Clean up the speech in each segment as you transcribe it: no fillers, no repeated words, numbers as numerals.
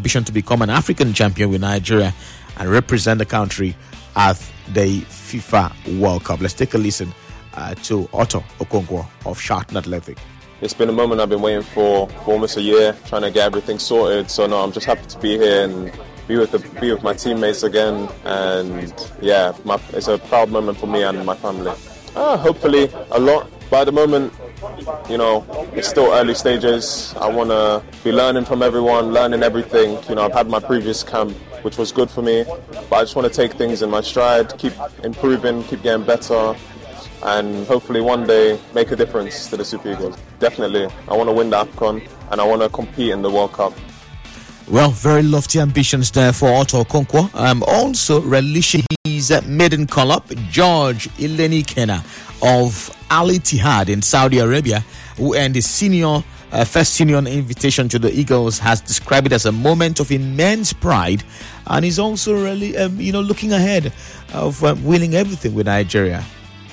ambition to become an African champion with Nigeria and represent the country at the FIFA World Cup. Let's take a listen to Otto Okonkwo of Charlton Athletic. It's been a moment I've been waiting for almost a year, trying to get everything sorted. So no, I'm just happy to be here and be with my teammates again. And yeah, it's a proud moment for me and my family. Hopefully a lot. But at the moment, it's still early stages. I want to be learning from everyone, learning everything. I've had my previous camp, which was good for me. But I just want to take things in my stride, keep improving, keep getting better, and hopefully one day make a difference to the Super Eagles. Definitely, I want to win the AFCON and I want to compete in the World Cup. Well, very lofty ambitions there for Otto Okonkwo. Also relishing his maiden call-up, George Ilenikena of Al Ittihad in Saudi Arabia, who earned his first senior invitation to the Eagles, has described it as a moment of immense pride, and is also really, looking ahead of winning everything with Nigeria.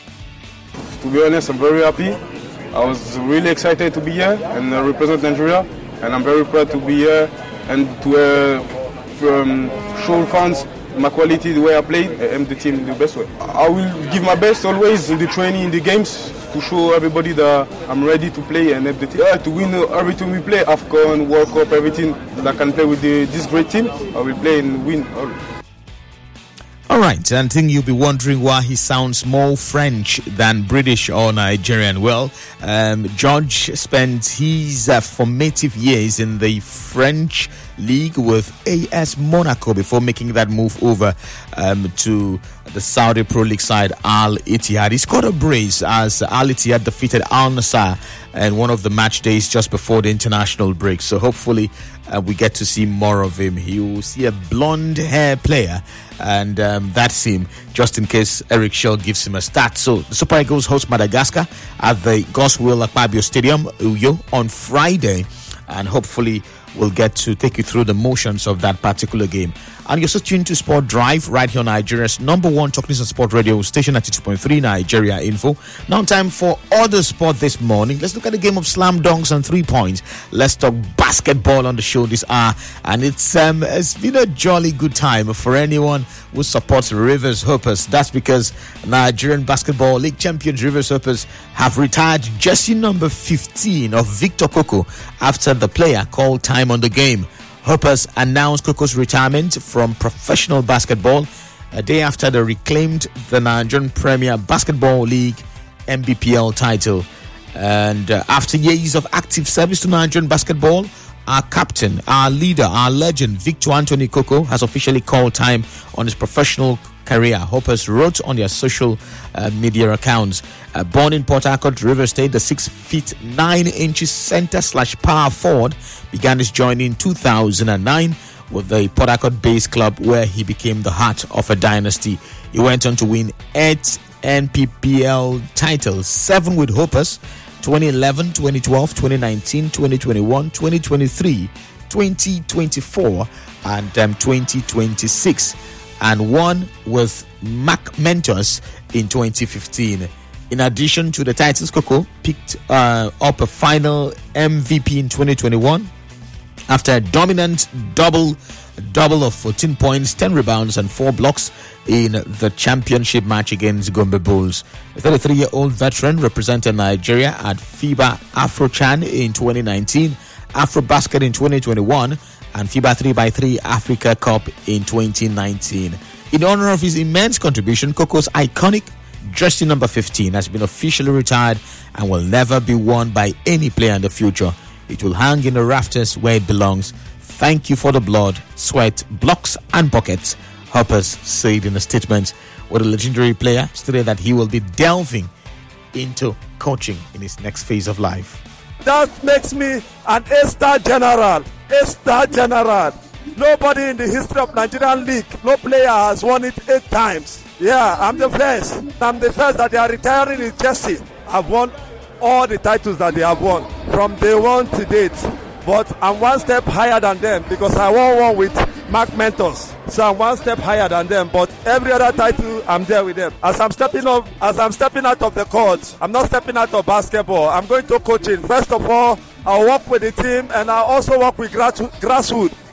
To be honest, I'm very happy. I was really excited to be here and represent Nigeria, and I'm very proud to be here and to show fans my quality, the way I play, and the team the best way. I will give my best always in the training, in the games, to show everybody that I'm ready to play and to win everything we play, AFCON, World Cup, everything that I can play with this great team. I will play and win. All right, and I think you'll be wondering why he sounds more French than British or Nigerian. Well, George spent his formative years in the French league with AS Monaco before making that move over to the Saudi Pro League side, Al Ittihad. He scored a brace as Al Ittihad defeated Al Nassr in one of the match days just before the international break. So hopefully we get to see more of him. He will see a blonde hair player, and that's him, just in case Eric Shell gives him a start. So the Super Eagles host Madagascar at the Goswill Akpabio Stadium, Uyo, on Friday, and hopefully we'll get to take you through the motions of that particular game. And you're so tuned to Sport Drive right here on Nigeria's number one talk news and sport radio station at 2.3 Nigeria Info. Now time for other sport this morning. Let's look at the game of slam dunks and 3 points. Let's talk basketball on the show this hour. And it's been a jolly good time for anyone who supports Rivers Hoopers. That's because Nigerian Basketball League champions Rivers Hoopers have retired jersey number 15 of Victor Koko after the player called time on the game. Hoopers announced Koko's retirement from professional basketball a day after they reclaimed the Nigerian Premier Basketball League NBPL title. And after years of active service to Nigerian basketball, our captain, our leader, our legend, Victor Anthony Koko, has officially called time on his professional career. Hoopers wrote on their social media accounts. Born in Port Harcourt, River State, the 6 feet 9 inches center/power forward began his journey in 2009 with the Port Harcourt-based club, where he became the heart of a dynasty. He went on to win 8 NPPL titles, 7 with Hoopers: 2011, 2012, 2019, 2021, 2023, 2024, and 2026. And one with Mac Mentors in 2015. In addition to the titles, Koko picked up a final MVP in 2021 after a dominant double of 14 points, 10 rebounds, and 4 blocks in the championship match against Gombe Bulls. The 33-year-old veteran represented Nigeria at FIBA Afrochan in 2019, AfroBasket in 2021, and FIBA 3x3 Africa Cup in 2019. In honor of his immense contribution, Koko's iconic jersey number 15 has been officially retired and will never be worn by any player in the future. It will hang in the rafters where it belongs. Thank you for the blood, sweat, blocks, and buckets, Hoopers said in a statement, with a legendary player stated that he will be delving into coaching in his next phase of life. That makes me an A-star general. A-star general. Nobody in the history of Nigerian League, no player has won it 8 times. Yeah, I'm the first. I'm the first that they are retiring his jersey. I've won all the titles that they have won from day one to date. But I'm one step higher than them because I won one with Mac Mentors. So I'm one step higher than them. But every other title, I'm there with them. As I'm stepping out of the court, I'm not stepping out of basketball. I'm going to coaching. First of all, I'll work with the team and I'll also work with grassroots.